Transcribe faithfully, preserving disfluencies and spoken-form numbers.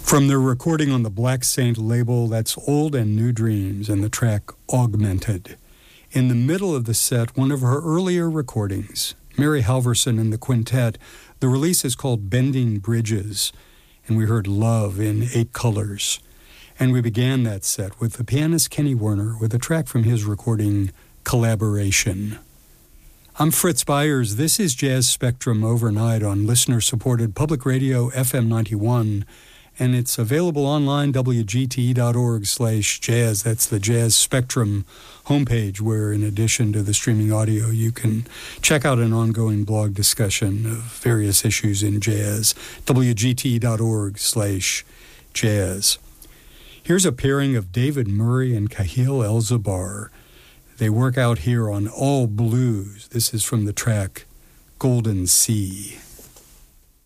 From their recording on the Black Saint label, that's Old and New Dreams and the track Augmented. In the middle of the set, one of her earlier recordings, Mary Halverson and the Quintet. The release is called Bending Bridges, and we heard Love in Eight Colors. And we began that set with the pianist Kenny Werner with a track from his recording Collaboration. I'm Fritz Byers. This is Jazz Spectrum Overnight on listener-supported public radio F M ninety-one, and it's available online, W G T E dot org slash jazz. That's the Jazz Spectrum homepage, where in addition to the streaming audio, you can check out an ongoing blog discussion of various issues in jazz, W G T E dot org slash jazz. Here's a pairing of David Murray and Kahil El-Zabar. They work out here on All Blues. This is from the track Golden Sea.